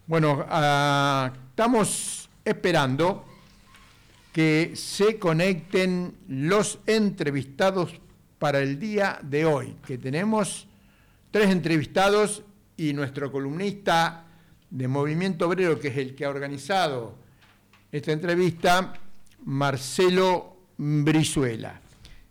Bueno, estamos esperando que se conecten los entrevistados para el día de hoy, que tenemos 3 entrevistados y nuestro columnista de Movimiento Obrero, que es el que ha organizado esta entrevista, Marcelo Brizuela.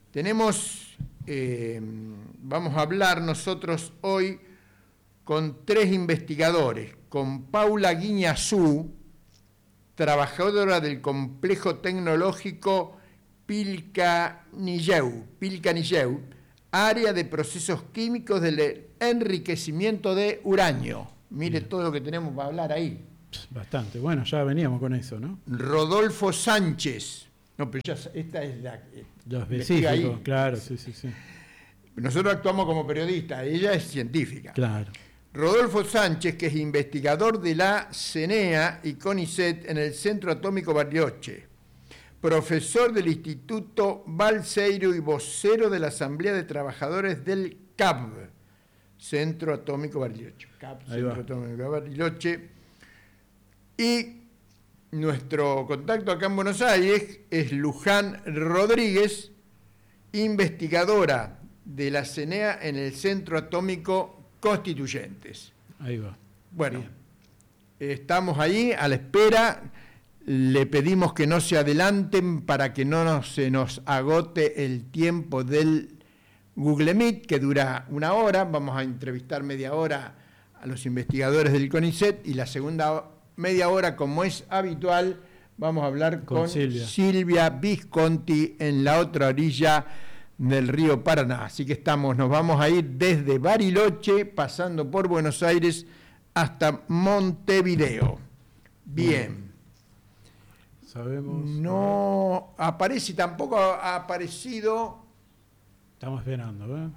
Vamos a hablar nosotros hoy con 3 investigadores, con Paula Guiñazú, trabajadora del complejo tecnológico Pilcanilleu, área de procesos químicos del enriquecimiento de uranio. Mire todo lo que tenemos para hablar ahí. Bastante, bueno, ya veníamos con eso, ¿no? Rodolfo Sánchez. No, pero ya esta es la... Lo específico, claro, sí. Nosotros actuamos como periodistas, ella es científica. Claro. Rodolfo Sánchez, que es investigador de la CENEA y CONICET en el Centro Atómico Bariloche, profesor del Instituto Balseiro y vocero de la Asamblea de Trabajadores del CAB, Centro Atómico Bariloche. Atómico Bariloche. Y nuestro contacto acá en Buenos Aires es Luján Rodríguez, investigadora de la CENEA en el Centro Atómico Constituyentes. Ahí va. Bueno, estamos ahí a la espera. Le pedimos que no se adelanten para que no se nos agote el tiempo del Google Meet, que dura 1 hora. Vamos a entrevistar media hora a los investigadores del CONICET y la segunda media hora, como es habitual, vamos a hablar con Silvia Visconti en la otra orilla del río Paraná. Así que nos vamos a ir desde Bariloche, pasando por Buenos Aires hasta Montevideo. Bien. Sabemos. No aparece, tampoco ha aparecido. Estamos esperando, ¿eh?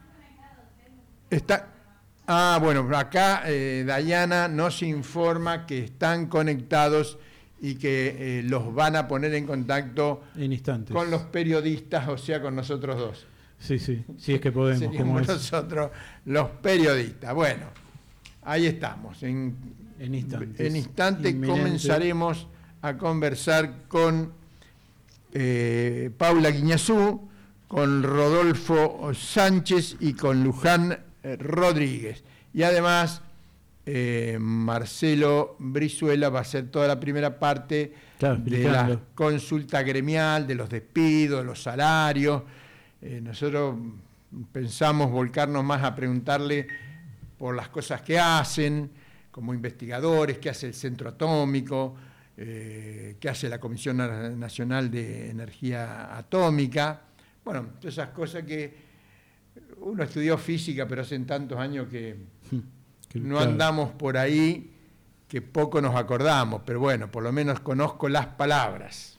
Bueno, acá Dayana nos informa que están conectados y que los van a poner en contacto en instantes con los periodistas, o sea, con nosotros dos. Sí, es que podemos. Seríamos nosotros los periodistas. Bueno, ahí estamos. En instantes comenzaremos a conversar con Paula Guiñazú, con Rodolfo Sánchez y con Luján Rodríguez. Y además, Marcelo Brizuela va a hacer toda la primera parte de la consulta gremial, de los despidos, de los salarios. Nosotros pensamos volcarnos más a preguntarle por las cosas que hacen como investigadores, qué hace el Centro Atómico, qué hace la Comisión Nacional de Energía Atómica. Bueno, todas esas cosas que uno estudió física, pero hace tantos años que no andamos por ahí, que poco nos acordamos, pero bueno, por lo menos conozco las palabras.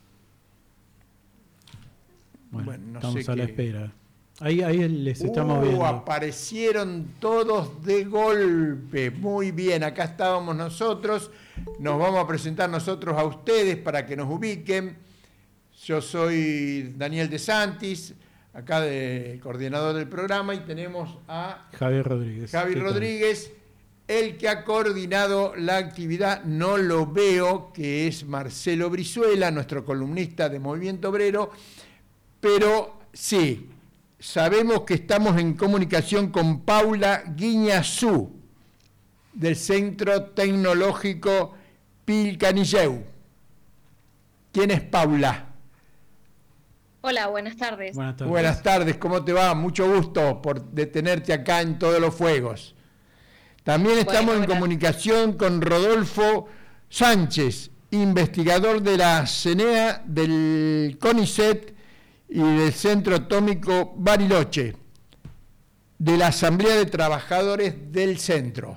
Bueno, no estamos a la espera. Ahí les estamos viendo. Aparecieron todos de golpe. Muy bien, acá estábamos nosotros. Nos vamos a presentar nosotros a ustedes para que nos ubiquen. Yo soy Daniel De Santis, acá de coordinador del programa, y tenemos a Javier Rodríguez. El que ha coordinado la actividad, no lo veo, que es Marcelo Brizuela, nuestro columnista de Movimiento Obrero, pero sí, sabemos que estamos en comunicación con Paula Guiñazú, del Centro Tecnológico Pilcanilleu. ¿Quién es Paula? Hola, buenas tardes. Buenas tardes, ¿cómo te va? Mucho gusto de tenerte acá en Todos los Fuegos. También estamos en comunicación con Rodolfo Sánchez, investigador de la CENEA, del CONICET y del Centro Atómico Bariloche, de la Asamblea de Trabajadores del Centro.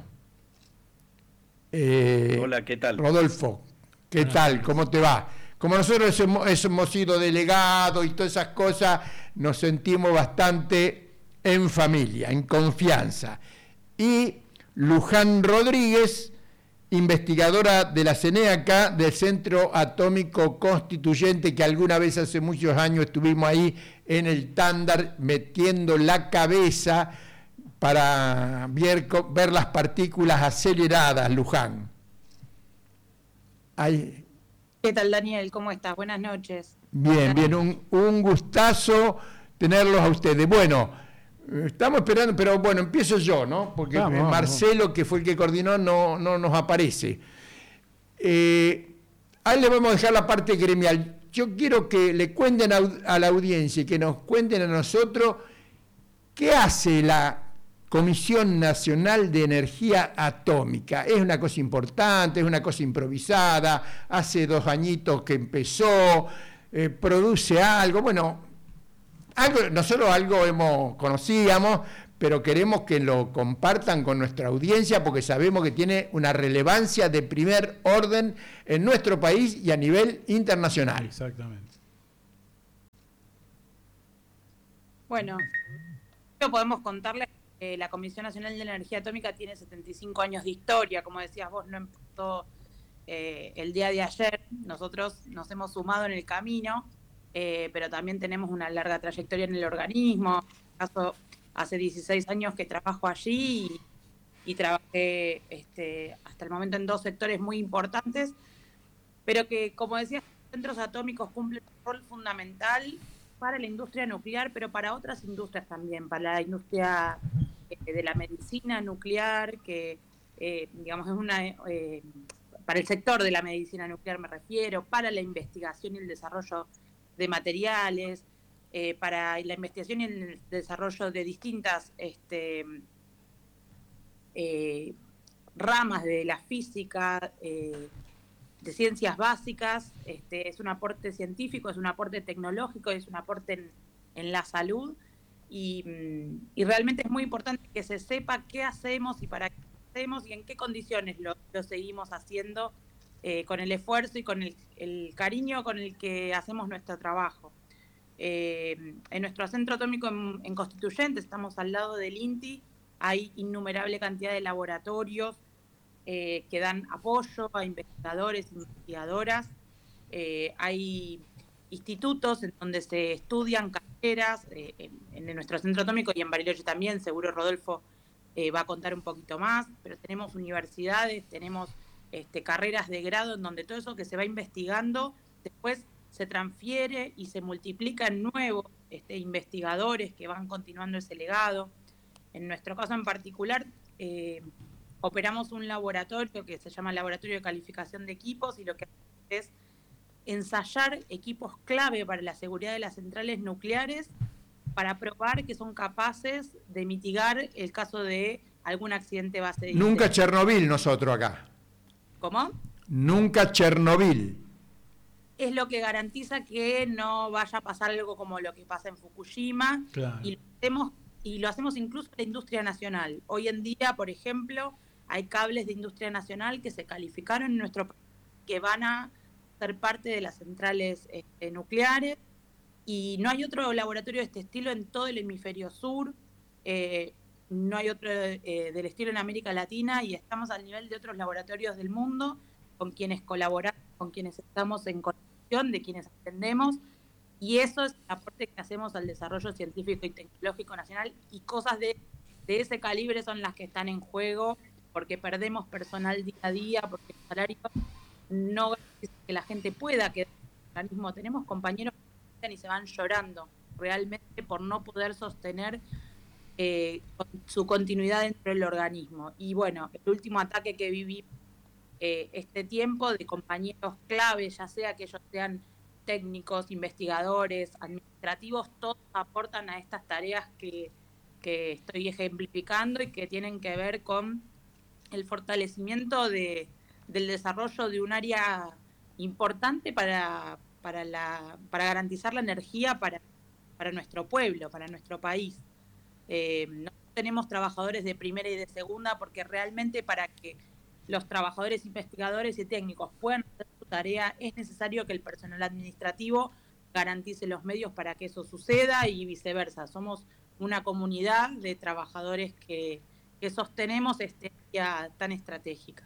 Hola, ¿qué tal? Rodolfo, ¿qué tal? ¿Cómo te va? Como nosotros hemos sido delegados y todas esas cosas, nos sentimos bastante en familia, en confianza. Y Luján Rodríguez, investigadora de la CENEA acá, del Centro Atómico Constituyente, que alguna vez hace muchos años estuvimos ahí en el tándar metiendo la cabeza para ver las partículas aceleradas, Luján. ¿Qué tal, Daniel? ¿Cómo estás? Buenas noches. Bien, un gustazo tenerlos a ustedes. Bueno, estamos esperando, pero bueno, empiezo yo, ¿no? Porque Marcelo, que fue el que coordinó, no nos aparece. Ahí le vamos a dejar la parte gremial. Yo quiero que le cuenten a la audiencia y que nos cuenten a nosotros qué hace la Comisión Nacional de Energía Atómica. Es una cosa importante, es una cosa improvisada, hace 2 añitos que empezó, produce algo, bueno, nosotros algo conocíamos, pero queremos que lo compartan con nuestra audiencia porque sabemos que tiene una relevancia de primer orden en nuestro país y a nivel internacional. Exactamente. Bueno, podemos contarles que la Comisión Nacional de Energía Atómica tiene 75 años de historia, como decías vos, no empezó el día de ayer, nosotros nos hemos sumado en el camino, pero también tenemos una larga trayectoria en el organismo. En mi caso, hace 16 años que trabajo allí y trabajé hasta el momento en 2 sectores muy importantes, pero que, como decía, los centros atómicos cumplen un rol fundamental para la industria nuclear, pero para otras industrias también, para la industria de la medicina nuclear, que digamos es una... para el sector de la medicina nuclear me refiero, para la investigación y el desarrollo de materiales, para la investigación y el desarrollo de distintas ramas de la física, de ciencias básicas, es un aporte científico, es un aporte tecnológico, es un aporte en la salud, y realmente es muy importante que se sepa qué hacemos y para qué hacemos y en qué condiciones lo seguimos haciendo, con el esfuerzo y con el cariño con el que hacemos nuestro trabajo. En nuestro centro atómico en Constituyentes, estamos al lado del INTI, hay innumerable cantidad de laboratorios que dan apoyo a investigadores e investigadoras, hay institutos en donde se estudian carreras, en nuestro centro atómico y en Bariloche también, seguro Rodolfo va a contar un poquito más, pero tenemos universidades, tenemos carreras de grado en donde todo eso que se va investigando después se transfiere y se multiplica en nuevos investigadores que van continuando ese legado. En nuestro caso en particular, operamos un laboratorio que se llama Laboratorio de Calificación de Equipos, y lo que hace es ensayar equipos clave para la seguridad de las centrales nucleares para probar que son capaces de mitigar el caso de algún accidente base de Nunca incendio. Chernobyl nosotros acá. ¿Cómo? Nunca Chernobyl. Es lo que garantiza que no vaya a pasar algo como lo que pasa en Fukushima. Claro. Y lo hacemos incluso en la industria nacional. Hoy en día, por ejemplo, hay cables de industria nacional que se calificaron en nuestro país, que van a ser parte de las centrales nucleares, y no hay otro laboratorio de este estilo en todo el hemisferio sur, no hay otro del estilo en América Latina, y estamos al nivel de otros laboratorios del mundo con quienes colaboramos, con quienes estamos en conexión, de quienes atendemos, y eso es el aporte que hacemos al desarrollo científico y tecnológico nacional, y cosas de ese calibre son las que están en juego, porque perdemos personal día a día, porque el salario no garantiza que la gente pueda quedar en el organismo. Tenemos compañeros que y se van llorando realmente por no poder sostener su continuidad dentro del organismo. Y bueno, el último ataque que viví este tiempo de compañeros clave, ya sea que ellos sean técnicos, investigadores, administrativos, todos aportan a estas tareas que estoy ejemplificando y que tienen que ver con el fortalecimiento del desarrollo de un área importante para garantizar la energía para nuestro pueblo, para nuestro país. No tenemos trabajadores de primera y de segunda, porque realmente para que los trabajadores investigadores y técnicos puedan hacer su tarea es necesario que el personal administrativo garantice los medios para que eso suceda, y viceversa. Somos una comunidad de trabajadores que sostenemos esta área tan estratégica.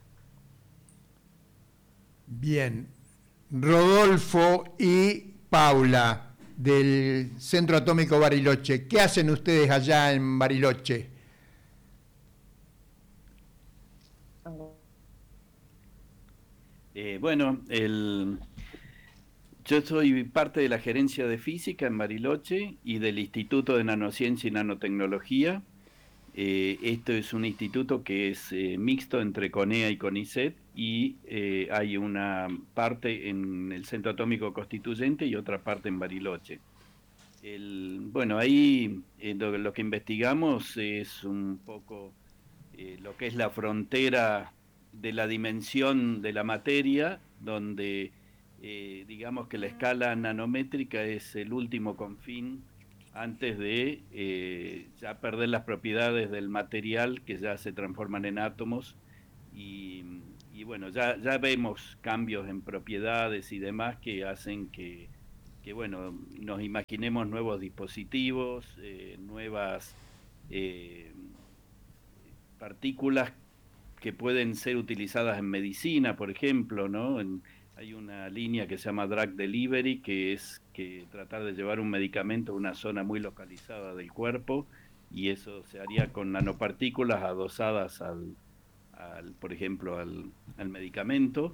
Bien. Rodolfo y Paula, del Centro Atómico Bariloche. ¿Qué hacen ustedes allá en Bariloche? Bueno, yo soy parte de la gerencia de física en Bariloche y del Instituto de Nanociencia y Nanotecnología. Esto es un instituto que es mixto entre CONEA y CONICET y hay una parte en el Centro Atómico Constituyente y otra parte en Bariloche. Bueno, ahí lo que investigamos es un poco lo que es la frontera de la dimensión de la materia, donde digamos que la escala nanométrica es el último confín antes de ya perder las propiedades del material que ya se transforman en átomos y, y bueno, ya vemos cambios en propiedades y demás que hacen que bueno, nos imaginemos nuevos dispositivos, nuevas eh, partículas que pueden ser utilizadas en medicina, por ejemplo, ¿no? Hay una línea que se llama Drug Delivery, que es que tratar de llevar un medicamento a una zona muy localizada del cuerpo, y eso se haría con nanopartículas adosadas por ejemplo, al medicamento,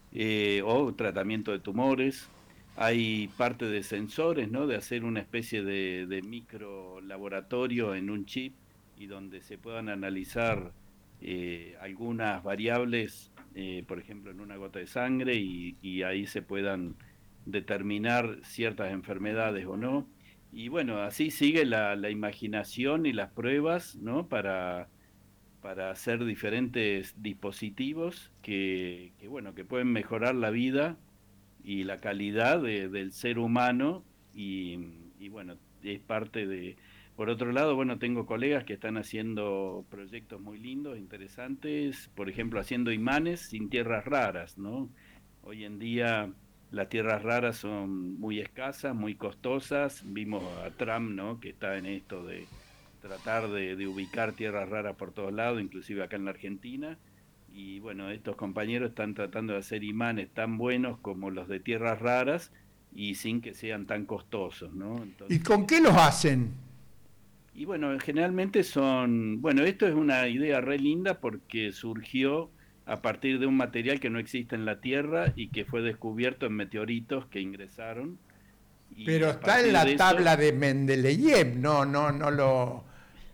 o tratamiento de tumores. Hay parte de sensores, ¿no? De hacer una especie de micro laboratorio en un chip y donde se puedan analizar algunas variables, por ejemplo, en una gota de sangre y ahí se puedan determinar ciertas enfermedades o no. Y bueno, así sigue la imaginación y las pruebas, ¿no? Para hacer diferentes dispositivos bueno, que pueden mejorar la vida y la calidad del ser humano y bueno, es parte de... Por otro lado, bueno, tengo colegas que están haciendo proyectos muy lindos, interesantes, por ejemplo, haciendo imanes sin tierras raras, ¿no? Hoy en día las tierras raras son muy escasas, muy costosas. Vimos a Trump, ¿no? Que está en esto de tratar de ubicar tierras raras por todos lados, inclusive acá en la Argentina. Y bueno, estos compañeros están tratando de hacer imanes tan buenos como los de tierras raras y sin que sean tan costosos, ¿no? ¿Y Entonces, con qué los hacen? y bueno, generalmente bueno, esto es una idea re linda porque surgió a partir de un material que no existe en la Tierra y que fue descubierto en meteoritos que ingresaron. Y Pero a está en partir de la eso, tabla de Mendeleev, no lo...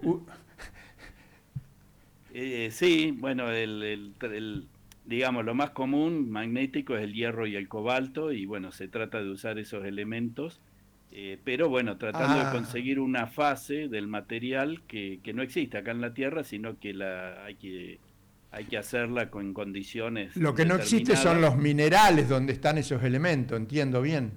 sí, bueno, digamos, lo más común magnético es el hierro y el cobalto, y bueno, se trata de usar esos elementos, pero bueno, tratando de Ah, conseguir una fase del material que no existe acá en la Tierra, sino que hay que hacerla con condiciones lo que no existe son determinadas. los minerales donde están esos elementos, entiendo bien.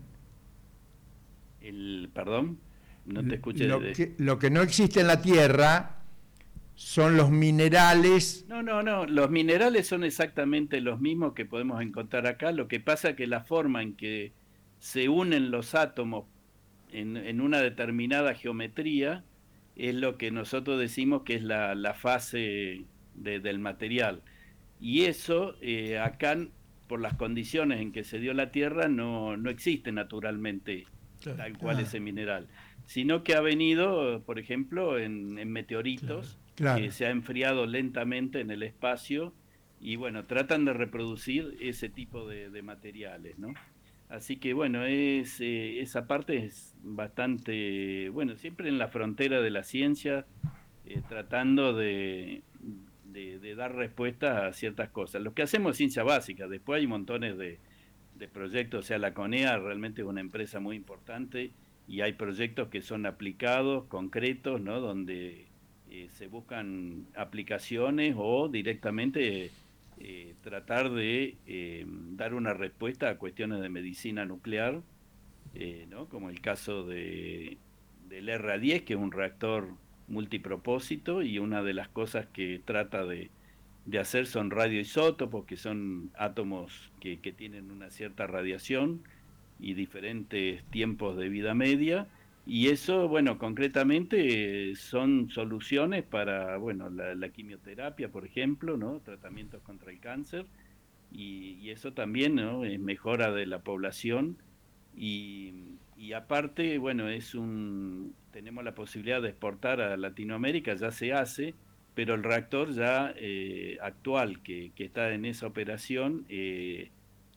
Perdón, no te escuché. Lo que no existe en la Tierra son los minerales. No, no, no, los minerales son exactamente los mismos que podemos encontrar acá. Lo que pasa es que la forma en que se unen los átomos en una determinada geometría es lo que nosotros decimos que es la fase del material. Y eso acá, por las condiciones en que se dio la Tierra, no existe naturalmente Claro, tal cual ese mineral, sino que ha venido, por ejemplo, en claro. meteoritos que Claro. se ha enfriado lentamente en el espacio y bueno, tratan de reproducir ese tipo de materiales, ¿no? Así que bueno, esa parte es bastante, bueno, siempre en la frontera de la ciencia, tratando de dar respuesta a ciertas cosas. Lo que hacemos es ciencia básica, después hay montones de proyectos, o sea, la CONEA realmente es una empresa muy importante y hay proyectos que son aplicados, concretos, ¿no? Donde se buscan aplicaciones o directamente tratar de dar una respuesta a cuestiones de medicina nuclear, ¿no? Como el caso del RA10, que es un reactor multipropósito y una de las cosas que trata de hacer son radioisótopos, que son átomos que tienen una cierta radiación y diferentes tiempos de vida media. Y eso, bueno, concretamente son soluciones para, bueno, la quimioterapia, por ejemplo, ¿no? Tratamientos contra el cáncer. Y eso también, ¿no? Es mejora de la población. Y aparte, bueno, tenemos la posibilidad de exportar a Latinoamérica, ya se hace, pero el reactor ya actual que está en esa operación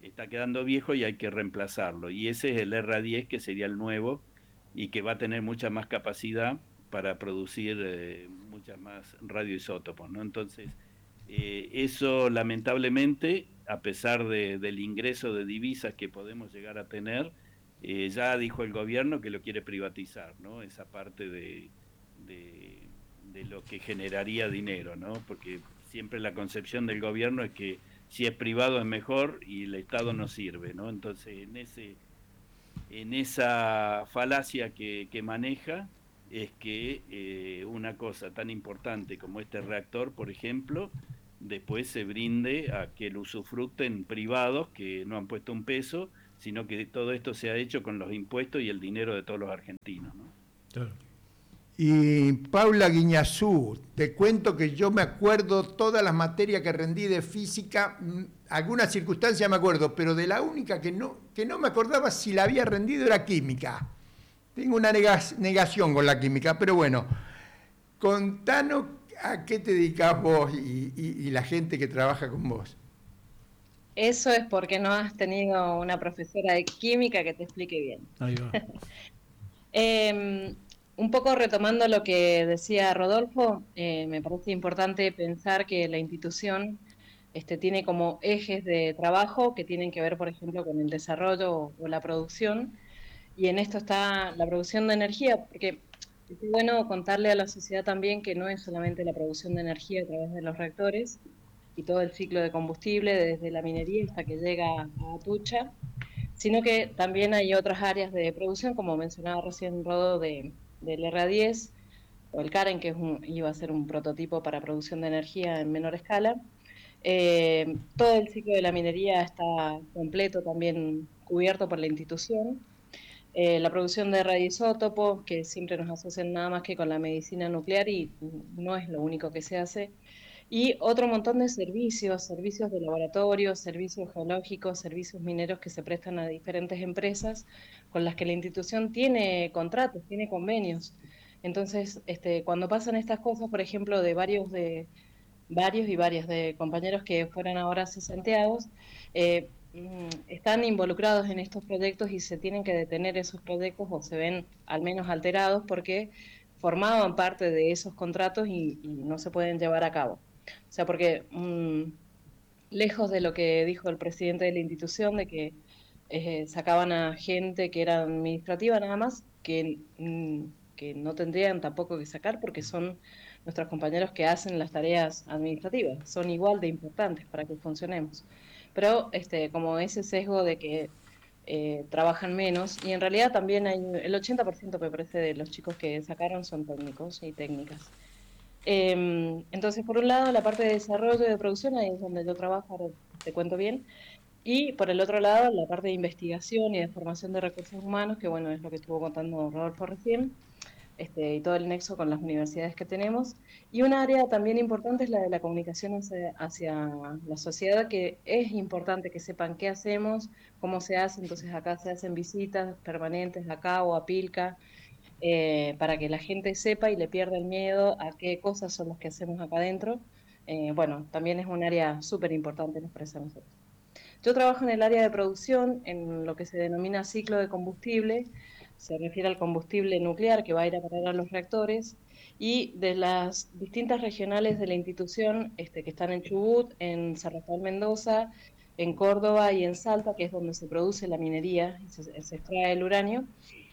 está quedando viejo y hay que reemplazarlo. Y ese es el RA10, que sería el nuevo y que va a tener mucha más capacidad para producir muchas más radioisótopos, ¿no? Entonces, eso lamentablemente, a pesar del ingreso de divisas que podemos llegar a tener, ya dijo el gobierno que lo quiere privatizar, ¿no? Esa parte de lo que generaría dinero, ¿no? Porque siempre la concepción del gobierno es que si es privado es mejor y el Estado no sirve, ¿no? Entonces, en esa falacia que maneja es que una cosa tan importante como este reactor, por ejemplo, después se brinde a que lo usufructen privados que no han puesto un peso, sino que todo esto se ha hecho con los impuestos y el dinero de todos los argentinos, ¿no? Claro. Y Paula Guiñazú, te cuento que yo me acuerdo todas las materias que rendí de física, algunas circunstancias me acuerdo, pero de la única que no me acordaba si la había rendido era química. Tengo una negación con la química, pero bueno, contanos a qué te dedicás vos y la gente que trabaja con vos. Eso es porque no has tenido una profesora de química que te explique bien. Ahí va. Un poco retomando lo que decía Rodolfo, me parece importante pensar que la institución tiene como ejes de trabajo que tienen que ver, por ejemplo, con el desarrollo o la producción, y en esto está la producción de energía, porque es bueno contarle a la sociedad también que no es solamente la producción de energía a través de los reactores y todo el ciclo de combustible, desde la minería hasta que llega a Atucha, sino que también hay otras áreas de producción, como mencionaba recién Rodo, del RA10 o el Karen, que iba a ser un prototipo para producción de energía en menor escala. Todo el ciclo de la minería está completo, también cubierto por la institución. La producción de radioisótopos, que siempre nos asocian nada más que con la medicina nuclear y no es lo único que se hace. Y otro montón de servicios de laboratorio, servicios geológicos, servicios mineros que se prestan a diferentes empresas con las que la institución tiene contratos, tiene convenios. Entonces, cuando pasan estas cosas, por ejemplo, de varios y varias de compañeros que fueran ahora cesanteados, están involucrados en estos proyectos y se tienen que detener esos proyectos o se ven al menos alterados porque formaban parte de esos contratos y no se pueden llevar a cabo. O sea, porque lejos de lo que dijo el presidente de la institución, de que sacaban a gente que era administrativa nada más, que no tendrían tampoco que sacar porque son nuestros compañeros que hacen las tareas administrativas, son igual de importantes para que funcionemos. Pero como ese sesgo de que trabajan menos, y en realidad también hay el 80% me parece de los chicos que sacaron son técnicos y técnicas. Entonces, por un lado, la parte de desarrollo y de producción, ahí es donde yo trabajo, ahora te cuento bien, y por el otro lado, la parte de investigación y de formación de recursos humanos, que bueno, es lo que estuvo contando Rodolfo recién, y todo el nexo con las universidades que tenemos. Y un área también importante es la de la comunicación hacia la sociedad, que es importante que sepan qué hacemos, cómo se hace. Entonces acá se hacen visitas permanentes acá o a Pilca, para que la gente sepa y le pierda el miedo a qué cosas son las que hacemos acá adentro. Bueno, también es un área súper importante para nosotros. Yo trabajo en el área de producción, en lo que se denomina ciclo de combustible, se refiere al combustible nuclear que va a ir a parar a los reactores, y de las distintas regionales de la institución que están en Chubut, en San Rafael Mendoza, en Córdoba y en Salta, que es donde se produce la minería y se extrae el uranio.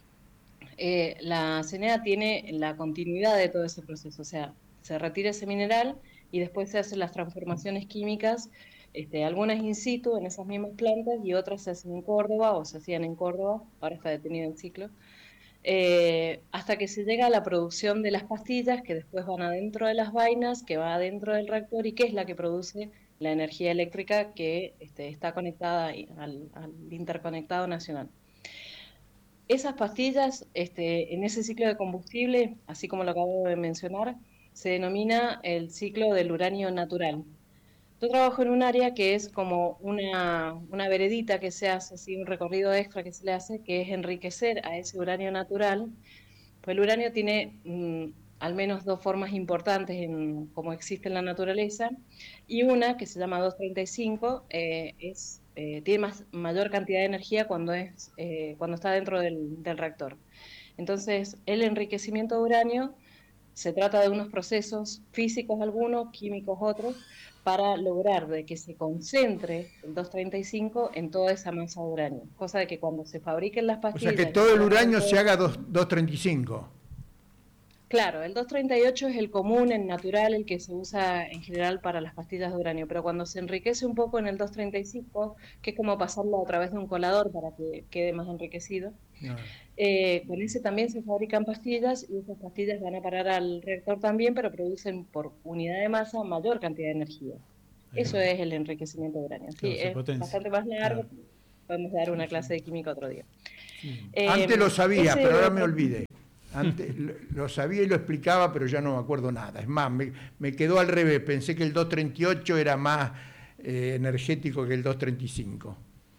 La CENEA tiene la continuidad de todo ese proceso, o sea, se retira ese mineral y después se hacen las transformaciones químicas, algunas in situ en esas mismas plantas y otras se hacen en Córdoba o se hacían en Córdoba, ahora está detenido el ciclo, hasta que se llega a la producción de las pastillas que después van adentro de las vainas, que va adentro del reactor y que es la que produce la energía eléctrica que está conectada al interconectado nacional. Esas pastillas, en ese ciclo de combustible, así como lo acabo de mencionar, se denomina el ciclo del uranio natural. Yo trabajo en un área que es como una veredita que se hace, así, un recorrido extra que se le hace, que es enriquecer a ese uranio natural. Pues el uranio tiene al menos dos formas importantes en cómo existe en la naturaleza, y una que se llama 235 tiene mayor cantidad de energía cuando está dentro del reactor. Entonces, el enriquecimiento de uranio se trata de unos procesos físicos algunos, químicos otros, para lograr de que se concentre el 235 en toda esa masa de uranio. Cosa de que cuando se fabriquen las O sea, pastillas... que todo el uranio se haga 235. Claro, el 238 es el común, el natural, el que se usa en general para las pastillas de uranio, pero cuando se enriquece un poco en el 235, que es como pasarlo a través de un colador para que quede más enriquecido, con ese también se fabrican pastillas y esas pastillas van a parar al reactor también, pero producen por unidad de masa mayor cantidad de energía. Eso es el enriquecimiento de uranio. Sí, es bastante más largo, podemos dar una clase de química otro día. Antes lo sabía, pero ahora me olvidé. Antes lo sabía y lo explicaba, pero ya no me acuerdo nada. Es más, me quedó al revés. Pensé que el 238 era más energético que el 235.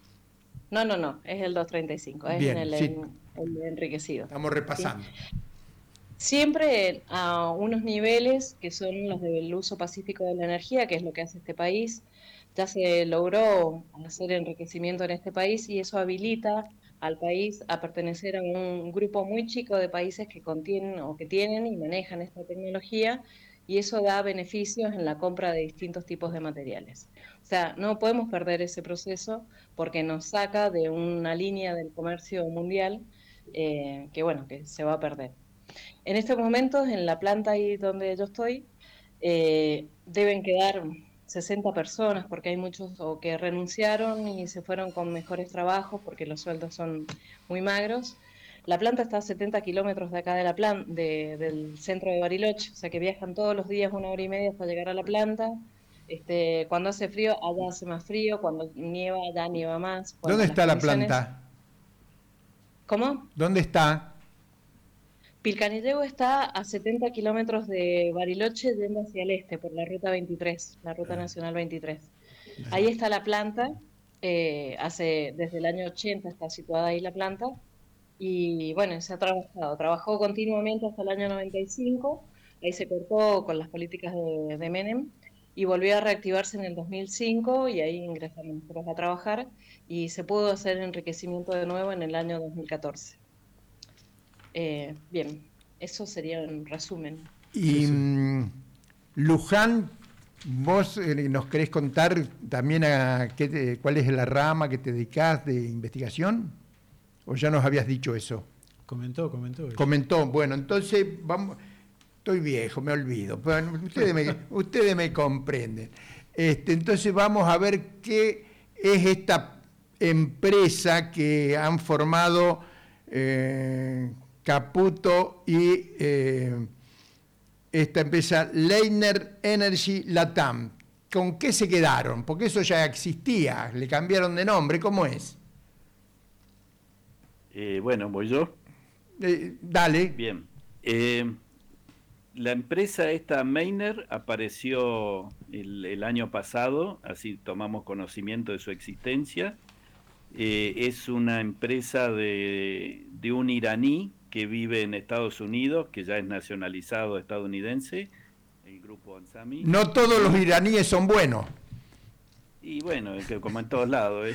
No, es el 235, es Bien, el enriquecido. Estamos repasando. ¿Sí? Siempre a unos niveles que son los del uso pacífico de la energía, que es lo que hace este país. Ya se logró hacer enriquecimiento en este país y eso habilita al país a pertenecer a un grupo muy chico de países que contienen o que tienen y manejan esta tecnología, y eso da beneficios en la compra de distintos tipos de materiales. O sea, no podemos perder ese proceso porque nos saca de una línea del comercio mundial que se va a perder. En estos momentos, en la planta ahí donde yo estoy, deben quedar 60 personas, porque hay muchos o que renunciaron y se fueron con mejores trabajos porque los sueldos son muy magros. La planta está a 70 kilómetros de acá del centro de Bariloche, o sea que viajan todos los días 1 hora y media hasta llegar a la planta. Cuando hace frío, allá hace más frío, cuando nieva, allá nieva más. Bueno, ¿Dónde está la planta? ¿Cómo? ¿Dónde está? Pilcanilleu está a 70 kilómetros de Bariloche yendo hacia el este por la ruta 23, la ruta nacional 23. Ahí está la planta, desde el año 80 está situada ahí la planta, y bueno, se ha trabajó continuamente hasta el año 95, ahí se cortó con las políticas de Menem, y volvió a reactivarse en el 2005, y ahí ingresamos nosotros a trabajar, y se pudo hacer enriquecimiento de nuevo en el año 2014. Bien, eso sería un resumen. Y Luján, vos nos querés contar también cuál es la rama que te dedicás de investigación, o ya nos habías dicho eso. Comentó. Comentó, bueno, entonces vamos. Estoy viejo, me olvido. Bueno, ustedes me comprenden. Entonces vamos a ver qué es esta empresa que han formado Caputo y esta empresa Leitner Energy Latam. ¿Con qué se quedaron? Porque eso ya existía, le cambiaron de nombre, ¿cómo es? Bueno, voy yo. Dale. Bien. La empresa esta Meitner apareció el año pasado, así tomamos conocimiento de su existencia. Es una empresa de un iraní que vive en Estados Unidos, que ya es nacionalizado estadounidense, el grupo Ansami. No todos los iraníes son buenos. Y bueno, como en todos lados.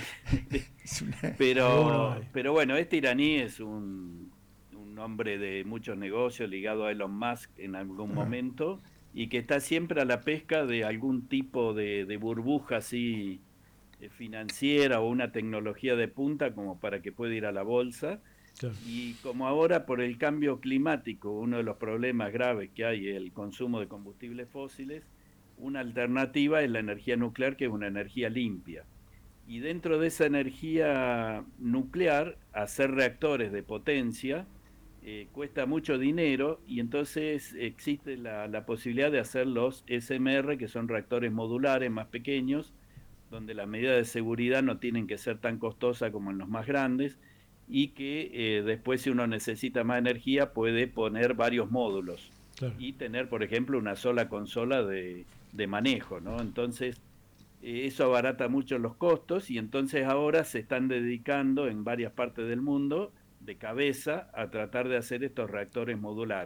Pero bueno, este iraní es un hombre de muchos negocios ligado a Elon Musk en algún momento, y que está siempre a la pesca de algún tipo de burbuja así financiera o una tecnología de punta como para que pueda ir a la bolsa. Claro. Y como ahora por el cambio climático, uno de los problemas graves que hay es el consumo de combustibles fósiles, una alternativa es la energía nuclear, que es una energía limpia. Y dentro de esa energía nuclear, hacer reactores de potencia cuesta mucho dinero, y entonces existe la posibilidad de hacer los SMR, que son reactores modulares más pequeños, donde las medidas de seguridad no tienen que ser tan costosas como en los más grandes, y que después, si uno necesita más energía, puede poner varios módulos. Claro. Y tener, por ejemplo, una sola consola de manejo, ¿no? Entonces, eso abarata mucho los costos, y entonces ahora se están dedicando en varias partes del mundo de cabeza a tratar de hacer estos reactores modulares.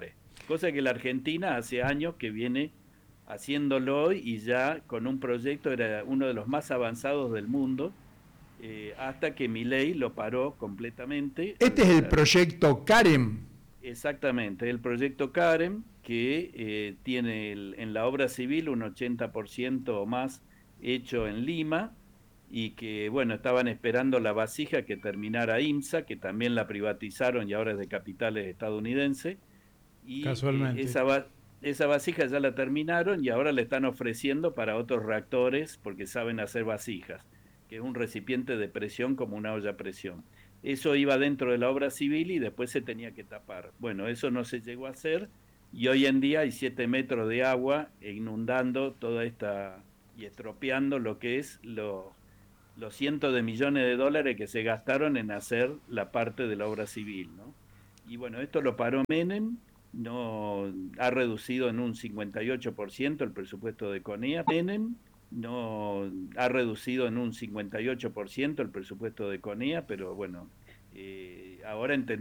cosa que la Argentina hace años que viene haciéndolo y ya con un proyecto era uno de los más avanzados del mundo, hasta que Milei lo paró completamente. Este es el proyecto Karen. Exactamente, el proyecto Karen, que tiene en la obra civil un 80% o más hecho en Lima, y que, bueno, estaban esperando la vasija que terminara IMSA, que también la privatizaron y ahora es de capitales estadounidenses. Y casualmente. esa vasija ya la terminaron y ahora le están ofreciendo para otros reactores porque saben hacer vasijas, que es un recipiente de presión como una olla a presión. Eso iba dentro de la obra civil y después se tenía que tapar. Bueno, eso no se llegó a hacer y hoy en día hay 7 metros de agua inundando toda esta y estropeando lo que es los cientos de millones de dólares que se gastaron en hacer la parte de la obra civil, ¿no? Y bueno, esto lo paró Menem, no ha reducido en un 58% el presupuesto de CONEA. Menem no ha reducido en un 58% el presupuesto de CONEA, pero bueno, ahora entendemos